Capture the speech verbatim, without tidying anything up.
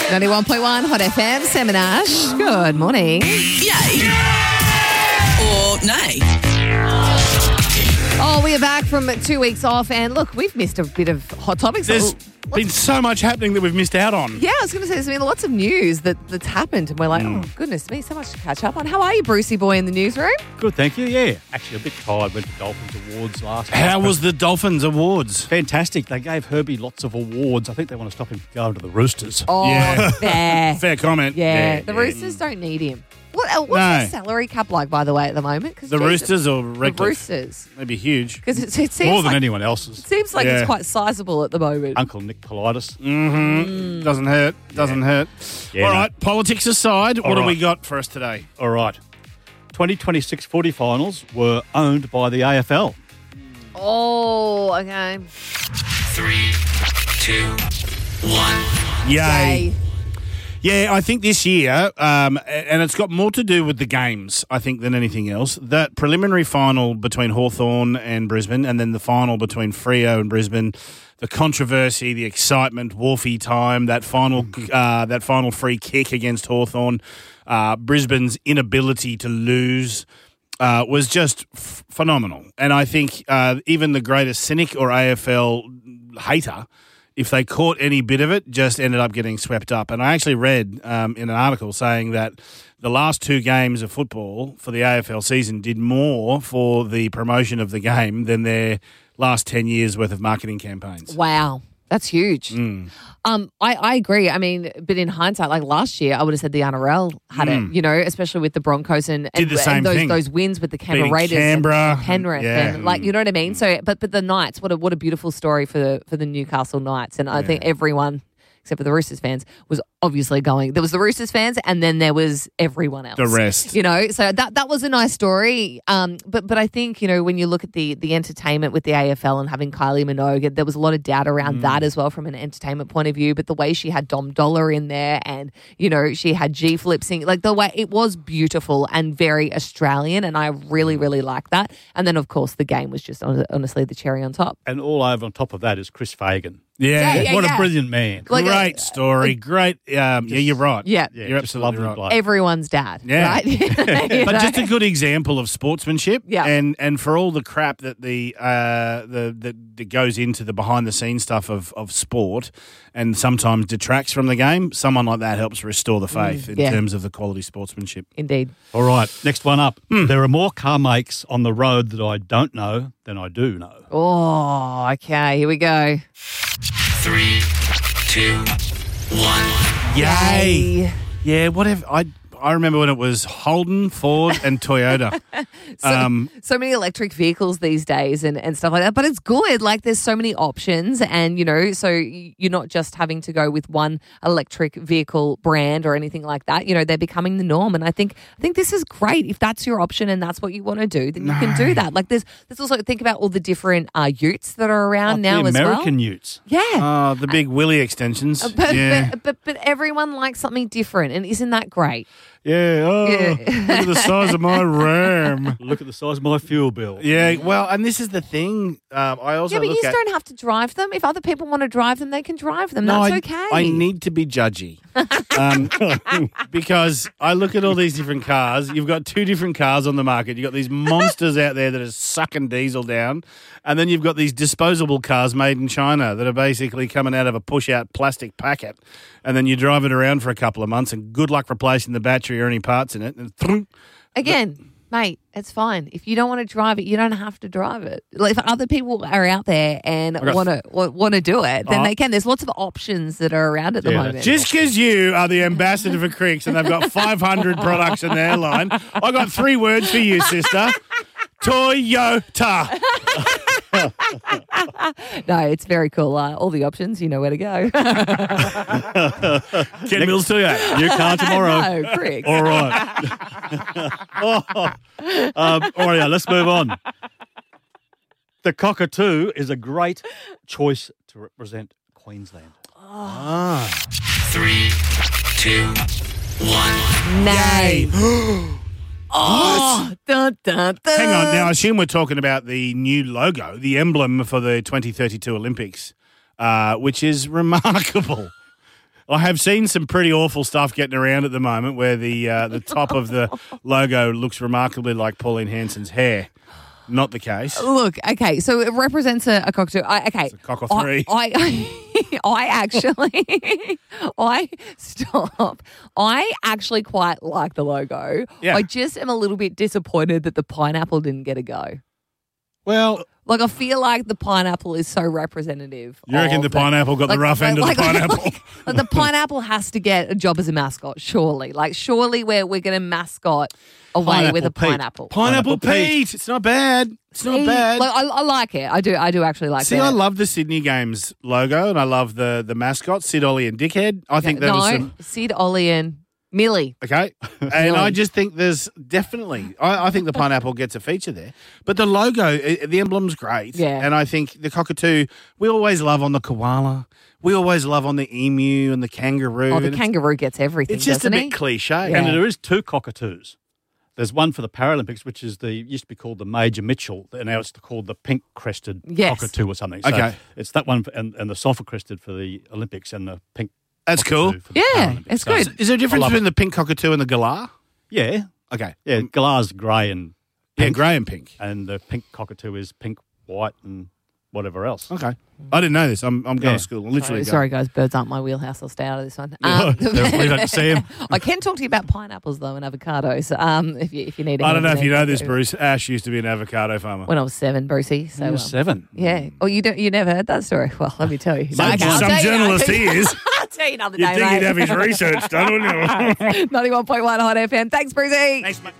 ninety-one point one Hot F M, Sam and Ash. Good morning. Yay. Or nay. Oh, we are back from two weeks off, and look, we've missed a bit of hot topics. There's Oh, been so much happening that we've missed out on. yeah, I was going to say, there's been lots of news that, that's happened, and we're like, Mm. oh, goodness me, so much to catch up on. How are you, Brucey boy, in the newsroom? Good, thank you. Yeah, actually a bit tired. Went to Dolphins Awards last night. How was the Dolphins Awards? Fantastic. They gave Herbie lots of awards. I think they want to stop him going to the Roosters. Oh, Yeah. fair. Fair comment. Yeah, Yeah, the yeah. Roosters don't need him. What, uh, what's No. the salary cap like, by the way, at the moment? 'Cause The geez, Roosters or The Redcliffe? Roosters. They'd be huge. Because it, it seems More than like, anyone else's. It seems like Yeah. it's quite sizable at the moment. Uncle Nick Politis. Mm-hmm. Doesn't hurt. Doesn't hurt. Yeah, All no. right, politics aside, what All have we right. got for us today? All right. twenty twenty-six footy finals were owned by the A F L. Oh, okay. Three, two, one. Yay. Yeah, I think this year, um, and it's got more to do with the games, I think, than anything else. That preliminary final between Hawthorn and Brisbane, and then the final between Freo and Brisbane, the controversy, the excitement, Wolfie time, that final, uh, that final free kick against Hawthorn, uh, Brisbane's inability to lose. Uh, was just f- phenomenal. And I think uh, even the greatest cynic or A F L hater, if they caught any bit of it, just ended up getting swept up. And I actually read um, in an article saying that the last two games of football for the A F L season did more for the promotion of the game than their last ten years worth of marketing campaigns. Wow. That's huge. Mm. Um, I, I agree. I mean, but in hindsight, like last year, I would have said the N R L had Mm. it, you know, especially with the Broncos and, and, Did the same and those thing. those wins with the Canberra Beating Raiders Canberra, and Penrith. yeah. And like, you know what I mean? So, but but the Knights, what a, what a beautiful story for the, for the Newcastle Knights. And I think everyone, except for the Roosters fans, was obviously going. There was the Roosters fans, and then there was everyone else. The rest. You know, so that that was a nice story. Um, but but I think, you know, when you look at the the entertainment with the A F L and having Kylie Minogue, there was a lot of doubt around Mm. that as well from an entertainment point of view. But the way she had Dom Dollar in there, and you know, she had G Flip sing, like the way it was beautiful and very Australian, and I really really like that. And then of course the game was just hon- honestly the cherry on top. And all over on top of that is Chris Fagan. Yeah. Yeah, yeah, what yeah. a brilliant man. Like a- Great story. Great. Um, yeah, you're right. Yeah. Yeah, You're just a absolutely lovely right. bloke. Everyone's dad, Yeah. right? You But know? just a good example of sportsmanship, Yeah. and and for all the crap that the uh, the that, that goes into the behind the scenes stuff of, of sport, and sometimes detracts from the game. Someone like that helps restore the faith in Mm, yeah. terms of the quality sportsmanship. Indeed. All right, next one up. Hmm. There are more car makes on the road that I don't know than I do know. Oh, okay. Here we go. Three, two, one. Yay! Yeah, whatever. I I remember when it was Holden, Ford, and Toyota. So, Um, so many electric vehicles these days and, and stuff like that. But it's good. Like there's so many options, and you know, so y- you're not just having to go with one electric vehicle brand or anything like that. You know, they're becoming the norm, and I think I think this is great. If that's your option and that's what you want to do, then you can do that. Like there's there's also think about all the different uh, utes that are around Like now the as American well. utes. Yeah. oh, the big Willie extensions. but, yeah. but, but but everyone likes something different, and isn't that great? yeah. Oh, Yeah. look at the size of my RAM. Look at the size of my fuel bill. Yeah, well, and this is the thing. Um, I also Yeah, but look you at. don't have to drive them. If other people want to drive them, they can drive them. No, That's I, okay. I need to be judgy um, because I look at all these different cars. You've got two different cars on the market. You've got these monsters out there that are sucking diesel down, and then you've got these disposable cars made in China that are basically coming out of a push-out plastic packet, and then you drive it around for a couple of months, and good luck replacing the battery or any parts in it. And thrum. Again, mate, it's fine. If you don't want to drive it, you don't have to drive it. Like if other people are out there and got- want to want to do it, then Oh. they can. There's lots of options that are around at the Yeah, moment. that's Just because you are the ambassador for Cricks and they've got five hundred products in their line, I got three words for you, sister. Toyota. No, it's very cool. Uh, all the options, you know where to go. Ken Mills Toyota. New car tomorrow. no, Crick. All right. oh, um, all right, let's move on. The cockatoo is a great choice to represent Queensland. Three, two, one. Nay. Oh, dun, dun, dun. Hang on. Now, I assume we're talking about the new logo, the emblem for the twenty thirty-two Olympics, uh, which is remarkable. I have seen some pretty awful stuff getting around at the moment where the uh, the top of the logo looks remarkably like Pauline Hanson's hair. Not the case. Look, okay, so it represents a, a cockatoo. I, okay, It's a cock or three. I, I, I actually, I stop. I actually quite like the logo. Yeah. I just am a little bit disappointed that the pineapple didn't get a go. Well, Like, I feel like the pineapple is so representative. you reckon of the pineapple got the rough end of the pineapple? Like, like the pineapple has to get a job as a mascot, surely. Like, surely we're, we're going to mascot away Pineapple with a Pete. pineapple. Pineapple Pineapple Pete. It's not bad. It's not See, bad. Like, I, I like it. I do. I do actually like See, it. I love the Sydney Games logo, and I love the the mascot, Sid, Ollie, and Dickhead. I think there no, was some. Sid, Ollie, and Millie. Okay. And Really? I just think there's definitely, I, I think the pineapple gets a feature there. But the logo, i the emblem's great. Yeah. And I think the cockatoo, we always love on the koala. We always love on the emu and the kangaroo. Oh, the and it's- kangaroo gets everything. It's just a doesn't bit he? cliche. Yeah. And there is two cockatoos. There's one for the Paralympics, which is the used to be called the Major Mitchell, and now it's called the pink crested Yes. cockatoo or something. So Okay. it's that one, for, and, and the sulphur crested for the Olympics, and the pink. That's cockatoo cool. for the Yeah, Paralympics. it's So- good. Is there a difference I love between the pink cockatoo and the galah? Yeah, Okay. yeah. Galar's grey and Yeah, pink, grey and pink. and the pink cockatoo is pink, white, and whatever else. Okay. I didn't know this. I'm, I'm going Yeah. to school. I'm literally Sorry, sorry, guys. Birds aren't my wheelhouse. I'll stay out of this one. Um, Leave it to Sam. I can talk to you about pineapples, though, and avocados um, if, you, if you need I don't know any if you know this, to- Bruce. Ash used to be an avocado farmer. When I was seven, Brucey. So, You were um, seven. Yeah. Oh, you don't, you never heard that story? Well, let me tell you. Some, Okay, I'll some tell you- journalist he is. I'll tell you another You'd day, think mate. he'd have his research done, wouldn't you? ninety-one point one Hot F M. Thanks, Brucey. Thanks, mate.